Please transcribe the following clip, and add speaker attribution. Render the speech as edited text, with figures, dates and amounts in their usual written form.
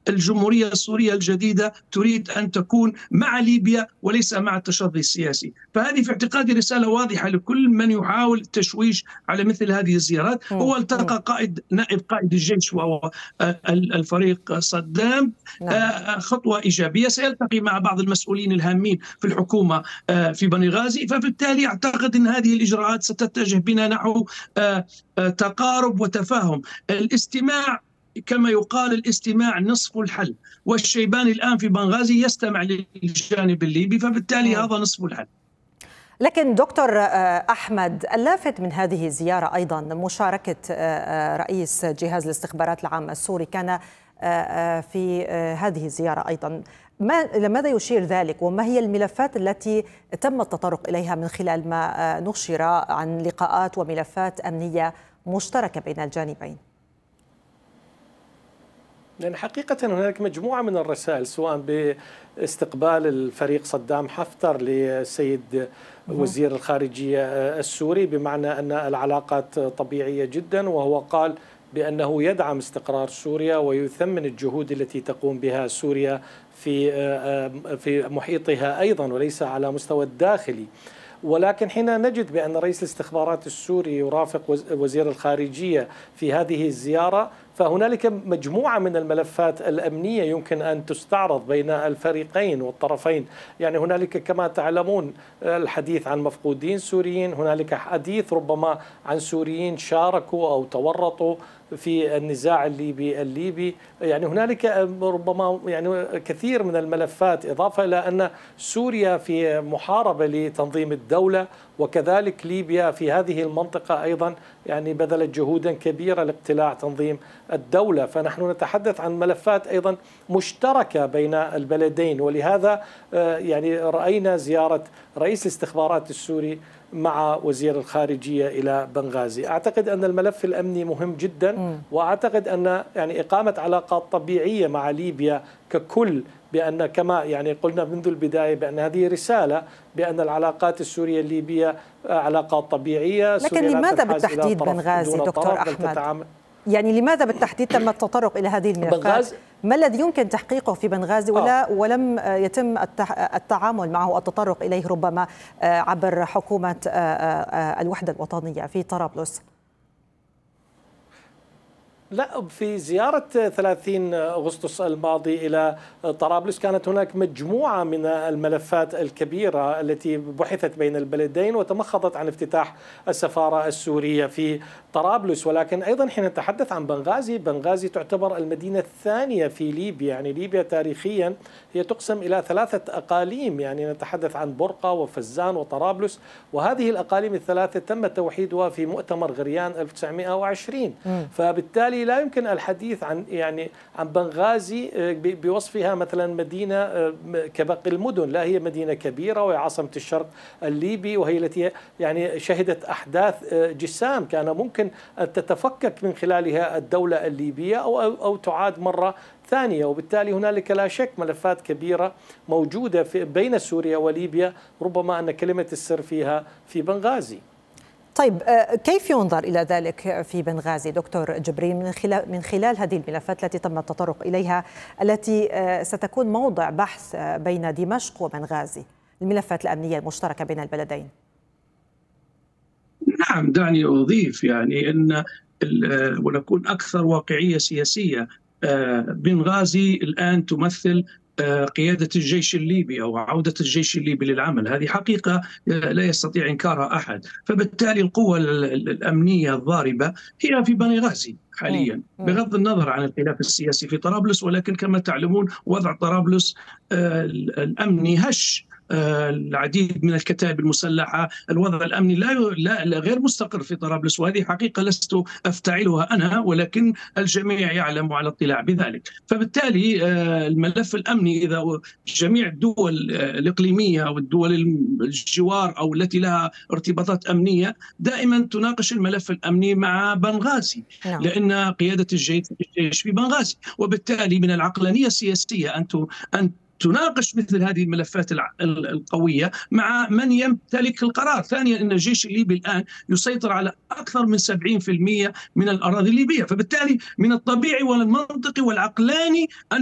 Speaker 1: الجمهورية السورية الجديدة تريد أن تكون مع ليبيا وليس مع التشظي السياسي. فهذه في اعتقادي رسالة واضحة لكل من يحاول التشويش على مثل هذه الزيارات. هو التقى نائب قائد الجيش وهو الفريق صدام، خطوة إيجابية. سيلتقي مع بعض المسؤولين الهامين في الحكومة في بنغازي، فبالتالي أعتقد أن هذه الإجراءات ستتجه بنا نحو تقارب وتفاهم. الاستماع، كما يقال، الاستماع نصف الحل، والشيباني الآن في بنغازي يستمع للجانب الليبي، فبالتالي هذا نصف الحل.
Speaker 2: لكن دكتور أحمد، اللافت من هذه الزيارة أيضا مشاركة رئيس جهاز الاستخبارات العام السوري، كان في هذه الزيارة أيضا. لماذا يشير ذلك؟ وما هي الملفات التي تم التطرق إليها من خلال ما نشر عن لقاءات وملفات أمنية مشتركة بين الجانبين؟
Speaker 3: لأن حقيقة هناك مجموعة من الرسائل، سواء باستقبال الفريق صدام حفتر للسيد وزير الخارجية السوري، بمعنى أن العلاقات طبيعية جدا، وهو قال بأنه يدعم استقرار سوريا ويثمن الجهود التي تقوم بها سوريا في محيطها أيضا وليس على مستوى الداخلي. ولكن حين نجد بأن رئيس الاستخبارات السوري يرافق وزير الخارجية في هذه الزيارة، فهنالك مجموعة من الملفات الأمنية يمكن أن تستعرض بين الفريقين والطرفين. يعني هنالك كما تعلمون الحديث عن مفقودين سوريين، هنالك حديث ربما عن سوريين شاركوا أو تورطوا في النزاع الليبي. يعني هنالك ربما كثير من الملفات، إضافة إلى أن سوريا في محاربة لتنظيم الدولة، وكذلك ليبيا في هذه المنطقة أيضا بذلت جهودا كبيرة لاقتلاع تنظيم الدولة. فنحن نتحدث عن ملفات أيضا مشتركة بين البلدين. ولهذا رأينا زيارة رئيس الاستخبارات السوري مع وزير الخارجية إلى بنغازي. أعتقد أن الملف الأمني مهم جدا، وأعتقد أن إقامة علاقات طبيعية مع ليبيا ككل، بأن كما قلنا منذ البداية بأن هذه رسالة بأن العلاقات السورية الليبية علاقات طبيعية.
Speaker 2: لكن لماذا بالتحديد بنغازي دكتور أحمد؟ لماذا بالتحديد تم التطرق إلى هذه الملفات؟ ما الذي يمكن تحقيقه في بنغازي ولم يتم التعامل معه، التطرق إليه ربما عبر حكومة الوحدة الوطنية في طرابلس؟
Speaker 3: لا، في زيارة 30 أغسطس الماضي إلى طرابلس كانت هناك مجموعة من الملفات الكبيرة التي بحثت بين البلدين، وتمخضت عن افتتاح السفارة السورية في طرابلس. ولكن أيضا حين نتحدث عن بنغازي تعتبر المدينة الثانية في ليبيا. ليبيا تاريخيا هي تقسم إلى 3 أقاليم، نتحدث عن برقة وفزان وطرابلس، وهذه الأقاليم ال3 تم توحيدها في مؤتمر غريان 1920. فبالتالي لا يمكن الحديث عن بنغازي بوصفها مثلا مدينة كباقي المدن. لا، هي مدينة كبيرة وهي عاصمة الشرق الليبي، وهي التي شهدت أحداث جسام كان ممكن أن تتفكك من خلالها الدولة الليبية أو تعاد مرة ثانية. وبالتالي هنالك لا شك ملفات كبيرة موجودة بين سوريا وليبيا، ربما أن كلمة السر فيها في بنغازي.
Speaker 2: طيب، كيف ينظر إلى ذلك في بنغازي دكتور جبرين من خلال هذه الملفات التي تم التطرق إليها، التي ستكون موضع بحث بين دمشق وبنغازي، الملفات الأمنية المشتركة بين البلدين؟
Speaker 1: نعم، دعني أضيف أن ونكون أكثر واقعية سياسية. بنغازي الآن تمثل قيادة الجيش الليبي أو عودة الجيش الليبي للعمل. هذه حقيقة لا يستطيع إنكارها أحد. فبالتالي القوة الأمنية الضاربة هي في بنغازي حاليا، بغض النظر عن الخلاف السياسي في طرابلس. ولكن كما تعلمون وضع طرابلس الأمني هش، العديد من الكتائب المسلحة، الوضع الأمني لا غير مستقر في طرابلس. وهذه حقيقة لست أفتعلها أنا، ولكن الجميع يعلم على اطلاع بذلك. فبالتالي الملف الأمني، إذا جميع الدول الإقليمية أو الدول الجوار أو التي لها ارتباطات أمنية دائما تناقش الملف الأمني مع بنغازي، لأن قيادة الجيش في بنغازي. وبالتالي من العقلانية السياسية أن تناقش مثل هذه الملفات القوية مع من يمتلك القرار. ثانيا، أن الجيش الليبي الآن يسيطر على أكثر من 70% من الأراضي الليبية. فبالتالي من الطبيعي والمنطقي والعقلاني أن